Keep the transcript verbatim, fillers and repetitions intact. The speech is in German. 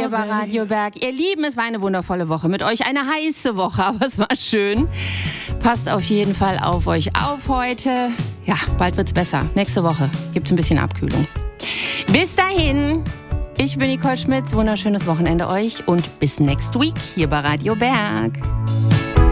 hier bei Radio Berg. Ihr Lieben, es war eine wundervolle Woche mit euch. Eine heiße Woche, aber es war schön. Passt auf jeden Fall auf euch auf heute. Ja, bald wird's besser. Nächste Woche gibt's ein bisschen Abkühlung. Bis dahin, ich bin Nicole Schmitz. Wunderschönes Wochenende euch und bis next week hier bei Radio Berg.